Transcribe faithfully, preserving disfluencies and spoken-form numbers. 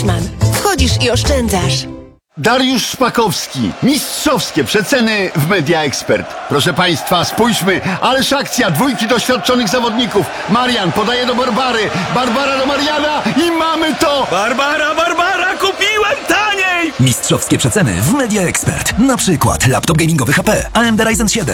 Rossmann. Wchodzisz i oszczędzasz. Dariusz Szpakowski. Mistrzowskie przeceny w Media Expert. Proszę Państwa, spójrzmy. Ależ akcja dwójki doświadczonych zawodników. Marian podaje do Barbary. Barbara do Mariana i mamy to! Barbara, Barbara, kupiłem taniej! Mistrzowskie przeceny w Media Expert. Na przykład laptop gamingowy H P A M D Ryzen siedem